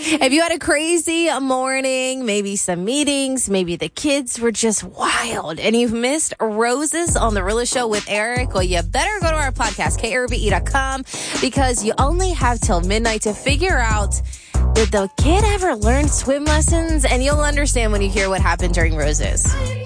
If you had a crazy morning, maybe some meetings, maybe the kids were just wild, and you've missed Roses on The Realest Show with Eric, well, you better go to our podcast, krbe.com, because you only have till midnight to figure out, did the kid ever learn swim lessons? And you'll understand when you hear what happened during Roses.